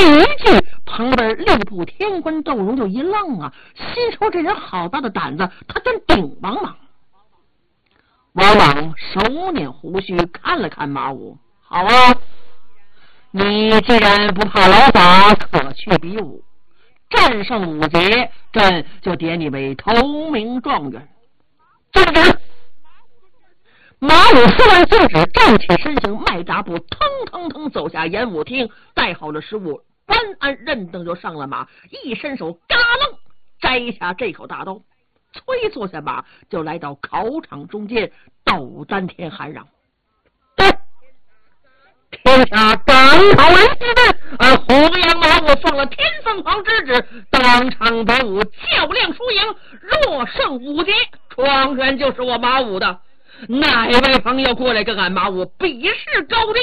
一句，旁边吏部天官窦融就一愣啊，心说这人好大的胆子，他敢顶王莽。王莽手捻胡须，看了看马武，好啊，你既然不怕老法，可去比武，战胜5节，朕就点你为头名状元。遵旨。马武说完遵旨，站起身形，迈大步，腾腾腾走下演武厅，带好了食物，安安认凳就上了马，一伸手，嘎楞摘下这口大刀，催坐下马，就来到考场中间，斗丹田喊嚷：天下赶考为之阵，虎阳马武奉了天凤凰之旨，当场比武，较量输赢，若胜5节，状元就是我马武的。哪位朋友过来跟俺马武比试高低？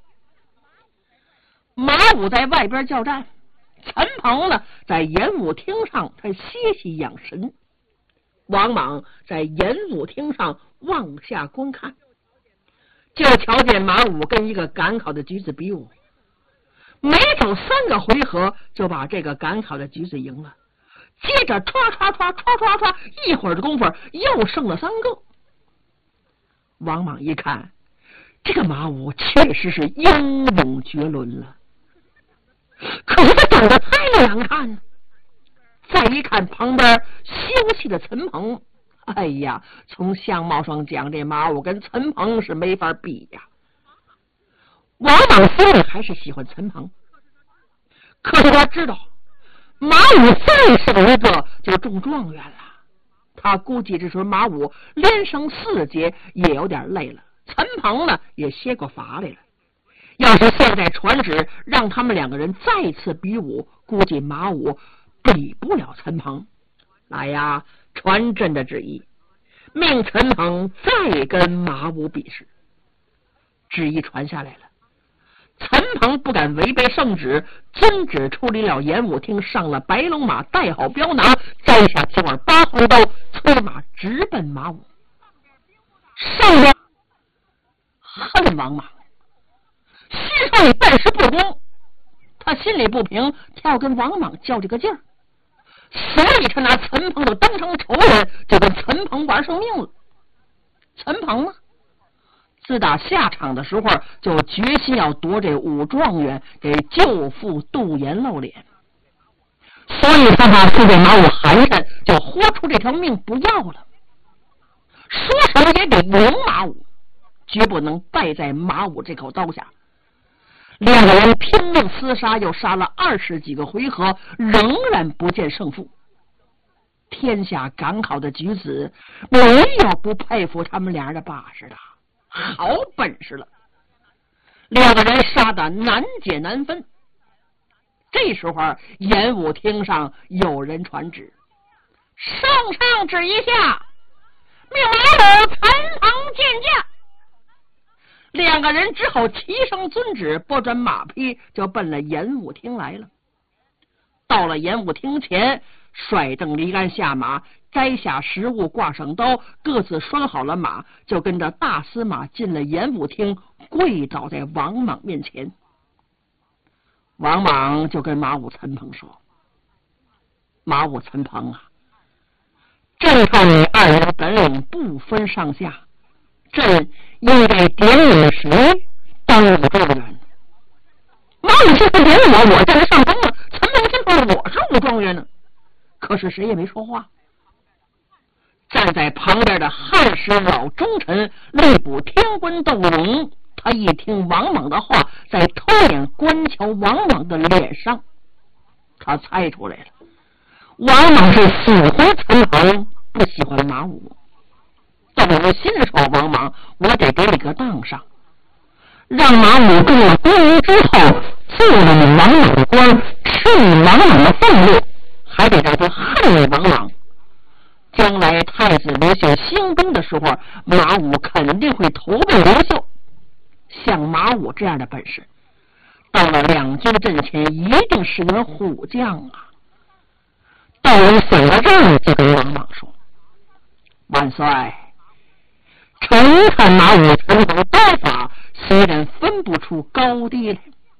马武在外边叫战，陈鹏呢在演武厅上他歇息养神。王莽在演武厅上往下观看，就瞧见马武跟一个赶考的举子比武，没走3个回合就把这个赶考的举子赢了，接着唰，一会儿的功夫又剩了3个。王莽一看，这个马武确实是英勇绝伦了，可是他长得太难看了。再一看旁边休憩的陈鹏，哎呀，从相貌上讲，这马武跟陈鹏是没法比呀。王莽心里还是喜欢陈鹏，可是他知道马武再胜一个就中状元了。他估计这时候马武连胜4节也有点累了，陈鹏呢也歇过乏来了。要是现在传旨让他们2个人再次比武，估计马武比不了陈鹏。来呀，传朕的旨意，命陈鹏再跟马武比试。旨意传下来了，陈鹏不敢违背圣旨，遵旨出离了演武厅，上了白龙马，带好镖拿，摘下2把8红刀，催马直奔马武。上边恨王莽，虚说你办事不公，他心里不平，他要跟王莽较这个劲儿，所以他拿陈鹏就当成仇人，就跟陈鹏玩上命了。陈鹏呢，自打下场的时候就决心要夺这5状元给舅父杜延露脸，所以他怕父辈马武寒碜，就豁出这条命不要了。说什么也得赢马武，绝不能败在马武这口刀下。2个人拼命厮杀，又杀了20几个回合，仍然不见胜负。天下赶考的举子没有不佩服他们2人的把式的，好本事了。2个人杀得难解难分。这时候演武厅上有人传旨，圣上旨意下，命马武陈鹏见驾。2个人只好齐声遵旨，拨转马匹就奔了演武厅来了。到了演武厅前，率正离鞍下马，摘下食物，挂上刀，各自拴好了马，就跟着大司马进了演武厅，跪倒在王莽面前。王莽就跟马武陈鹏说：马武陈鹏啊，朕看你2人本领不分上下，朕应该点你谁当5状元？马武这不点我站在上风了，陈鹏先说我是5状元呢。可是谁也没说话。站在旁边的汉室老忠臣吏部天官窦融，他一听王莽的话，在偷眼观瞧王莽的脸上，他猜出来了，王莽是喜欢陈鹏，不喜欢马武。窦融心说，王莽，我得给你个当上，让马武中了功名之后，做了你王莽的官，吃你王莽的俸禄，还得让他恨你王莽。将来太子刘秀兴兵的时候，马武肯定会投奔刘秀。像马武这样的本事，到了2军阵前一定是员虎将啊。窦融想到这儿，就跟王莽说：万岁，臣看马武陈鹏刀法虽然分不出高低来，